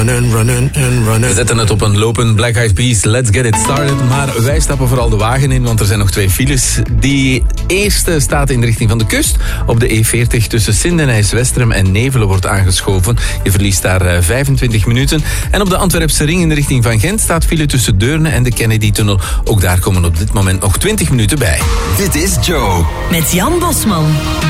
We zetten het op een lopen Black Eyed Peas, let's get it started. Maar wij stappen vooral de wagen in, want er zijn nog 2 files. Die eerste staat in de richting van de kust. Op de E40 tussen Sindenijs, Westerem en Nevelen wordt aangeschoven. Je verliest daar 25 minuten. En op de Antwerpse ring in de richting van Gent staat file tussen Deurne en de Kennedy-tunnel. Ook daar komen op dit moment nog 20 minuten bij. Dit is Joe. Met Jan Bosman.